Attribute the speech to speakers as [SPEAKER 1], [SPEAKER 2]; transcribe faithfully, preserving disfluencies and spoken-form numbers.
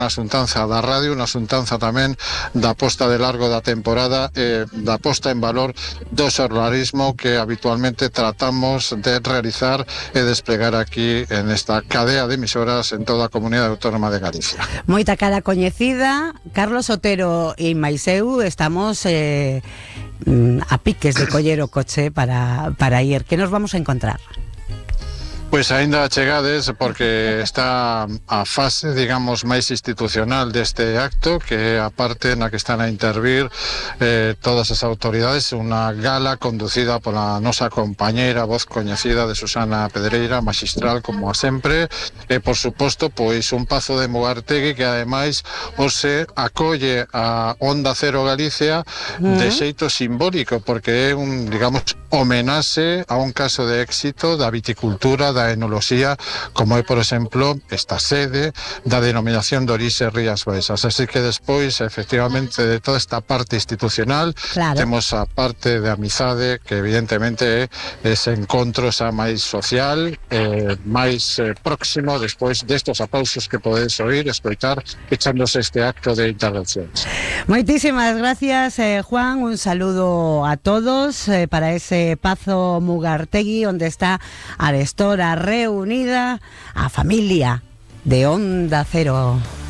[SPEAKER 1] xuntanza da radio, unha xuntanza tamén da posta de largo da temporada e da posta en valor do xornalismo que habitualmente tratamos de realizar e desplegar aquí en esta cadea de emisoras en toda a Comunidade Autónoma de Galicia.
[SPEAKER 2] Moita cara coñecida, Carlos Otero e mais eu estamos eh, a piques de coller o coche para, para ir. Que nos vamos a encontrar?
[SPEAKER 1] Pois aínda chegades porque está a fase, digamos, máis institucional deste acto, que é a parte na que están a intervir eh, todas as autoridades, unha gala conducida pola nosa compañeira, voz coñecida de Susana Pedreira, maxistral como a sempre, e por suposto, pois un Pazo de Mugartegui que ademais hoxe acolle a Onda Cero Galicia mm. de xeito simbólico, porque é un, digamos, homenaxe a un caso de éxito da viticultura, da enoloxía, como é, por exemplo, esta sede da denominación de orixe Rías Baixas. Así que despois, efectivamente, de toda esta parte institucional, claro, temos a parte de amizade, que evidentemente é ese encontro xa máis social, eh, máis eh, próximo, despois destos aplausos que podedes oír, escoitar, echándose este acto de intervencións.
[SPEAKER 2] Moitísimas gracias, eh, Juan, un saludo a todos eh, para ese Pazo Mugartegui, onde está a arestora reunida a familia de Onda Cero.